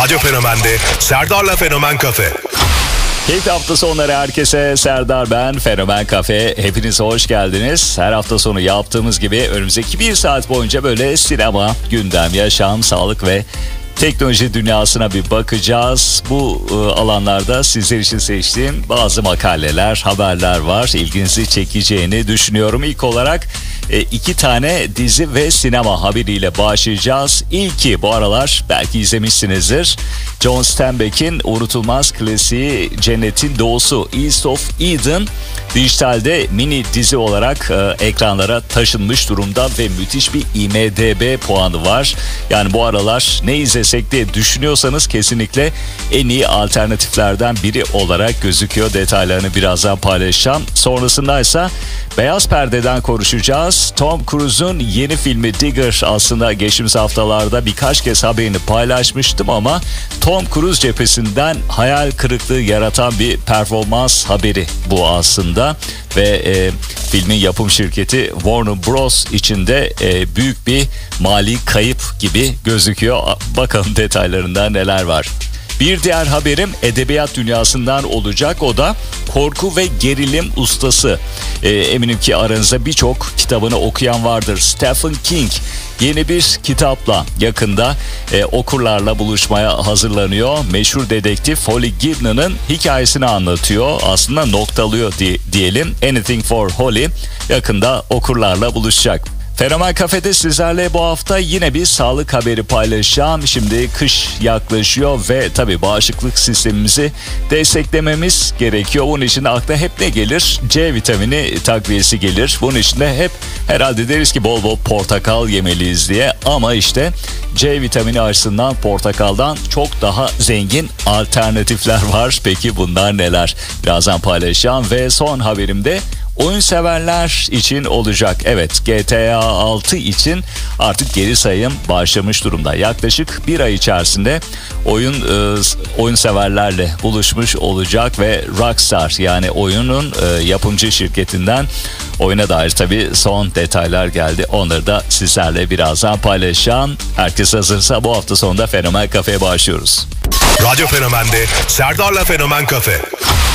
Radyo Fenomen'de Serdar'la Fenomen Kafe. Keyifli hafta sonları herkese. Serdar ben, Fenomen Kafe. Hepiniz hoş geldiniz. Her hafta sonu yaptığımız gibi önümüzdeki bir saat boyunca böyle sinema, gündem, yaşam, sağlık ve teknoloji dünyasına bir bakacağız. Bu alanlarda sizler için seçtiğim bazı makaleler, haberler var. İlginizi çekeceğini düşünüyorum. İlk olarak 2 tane dizi ve sinema haberiyle başlayacağız. İlki bu aralar belki izlemişsinizdir. John Steinbeck'in unutulmaz klasiği Cennetin Doğusu, East of Eden dijitalde mini dizi olarak ekranlara taşınmış durumda ve müthiş bir IMDb puanı var. Yani bu aralar ne izlesek diye düşünüyorsanız kesinlikle en iyi alternatiflerden biri olarak gözüküyor. Detaylarını birazdan paylaşacağım. Sonrasında ise Beyaz Perde'den konuşacağız. Tom Cruise'un yeni filmi Digger, aslında geçtiğimiz haftalarda birkaç kez haberini paylaşmıştım ama Tom Cruise cephesinden hayal kırıklığı yaratan bir performans haberi bu aslında. Ve filmin yapım şirketi Warner Bros. için de büyük bir mali kayıp gibi gözüküyor. Bakalım detaylarında neler var. Bir diğer haberim edebiyat dünyasından olacak. O da korku ve gerilim ustası. Eminim ki aranızda birçok kitabını okuyan vardır. Stephen King yeni bir kitapla yakında okurlarla buluşmaya hazırlanıyor. Meşhur dedektif Holly Gibnan'ın hikayesini anlatıyor. Aslında noktalıyor diyelim. Anything for Holly yakında okurlarla buluşacak. Fenomen Kafe'de sizlerle bu hafta yine bir sağlık haberi paylaşacağım. Şimdi kış yaklaşıyor ve tabii bağışıklık sistemimizi desteklememiz gerekiyor. Bunun için akla hep ne gelir? C vitamini takviyesi gelir. Bunun için de hep herhalde deriz ki bol bol portakal yemeliyiz diye. Ama işte C vitamini açısından portakaldan çok daha zengin alternatifler var. Peki bunlar neler? Birazdan paylaşacağım ve son haberimde oyun severler için olacak. Evet, GTA 6 için artık geri sayım başlamış durumda. Yaklaşık bir ay içerisinde oyun severlerle buluşmuş olacak ve Rockstar, yani oyunun yapımcı şirketinden oyuna dair tabii son detaylar geldi. Onları da sizlerle birazdan paylaşacağım. Herkes hazırsa bu hafta sonunda Fenomen Kafe'ye başlıyoruz. Radyo Fenomen'de Serdar'la Fenomen Kafe.